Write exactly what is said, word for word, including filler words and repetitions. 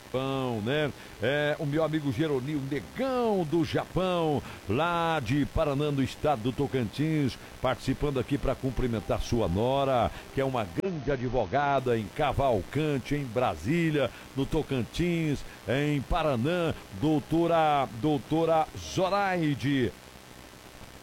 Japão, né? É, o meu amigo Geronil Negão do Japão, lá de Paraná, no estado do Tocantins, participando aqui para cumprimentar sua nora, que é uma grande advogada em Cavalcante, em Brasília, no Tocantins, em Paraná, doutora, doutora Zoraide